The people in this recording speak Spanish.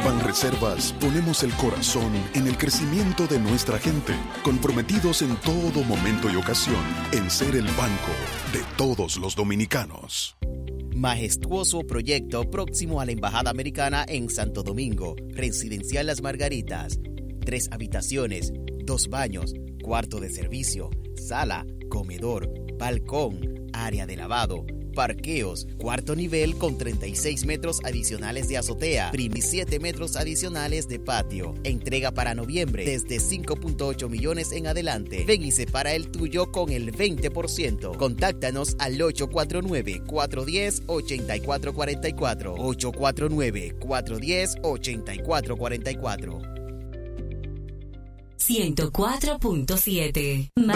Banreservas ponemos el corazón en el crecimiento de nuestra gente, comprometidos en todo momento y ocasión en ser el banco de todos los dominicanos. Majestuoso proyecto próximo a la Embajada Americana en Santo Domingo. Residencial Las Margaritas. 3 habitaciones, 2 baños, cuarto de servicio, sala, comedor, balcón, área de lavado, parqueos, cuarto nivel con 36 metros adicionales de azotea, y 7 metros adicionales de patio. Entrega para noviembre desde 5.8 millones en adelante. Ven y separa el tuyo con el 20%. Contáctanos al 849-410-8444. 849-410-8444. 104.7